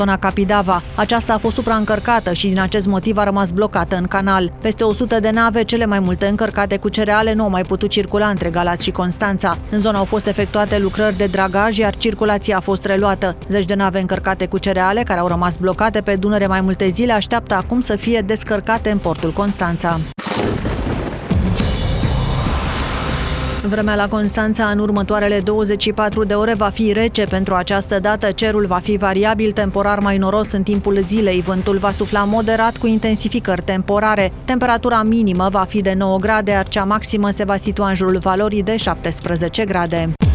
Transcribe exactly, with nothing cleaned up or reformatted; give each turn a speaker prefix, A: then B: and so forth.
A: zona Capidava. Aceasta a fost supraîncărcată și din acest motiv a rămas blocată în canal. Peste o sută de nave, cele mai multe încărcate cu cereale, nu au mai putut circula între Galați și Constanța. În zonă au fost efectuate lucrări de dragaj, iar circulația a fost reluată. Zeci de nave încărcate cu cereale, care au rămas blocate pe Dunăre mai multe zile, așteaptă acum să fie descărcate în portul Constanța. Vremea la Constanța în următoarele douăzeci și patru de ore va fi rece. Pentru această dată cerul va fi variabil, temporar mai noros în timpul zilei. Vântul va sufla moderat cu intensificări temporare. Temperatura minimă va fi de nouă grade, iar cea maximă se va situa în jurul valorii de șaptesprezece grade.